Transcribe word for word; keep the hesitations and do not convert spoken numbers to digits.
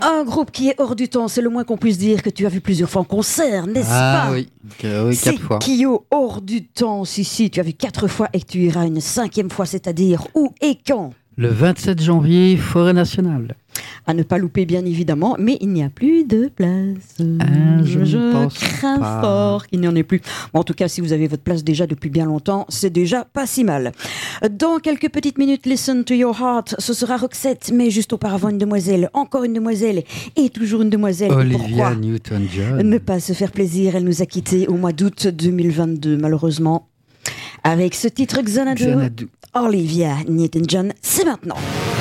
Un groupe qui est hors du temps, c'est le moins qu'on puisse dire, que tu as vu plusieurs fois en concert, n'est-ce ah, pas? oui, que, oui c'est quatre fois. Kyo, hors du temps, si, si, tu as vu quatre fois et que tu iras une cinquième fois, c'est-à-dire où et quand? Le vingt-sept janvier, Forêt Nationale. À ne pas louper, bien évidemment, mais il n'y a plus de place. Ah, je je ne pense crains pas. fort qu'il n'y en ait plus. Bon, en tout cas, si vous avez votre place déjà depuis bien longtemps, c'est déjà pas si mal. Dans quelques petites minutes, Listen to Your Heart, ce sera Roxette, mais juste auparavant une demoiselle, encore une demoiselle, et toujours une demoiselle. Olivia Pourquoi Newton-John. ne pas se faire plaisir? Elle nous a quittés au mois d'août deux mille vingt-deux, malheureusement. Avec ce titre Xanadu, Xanadu. Olivia Newton-John, c'est maintenant.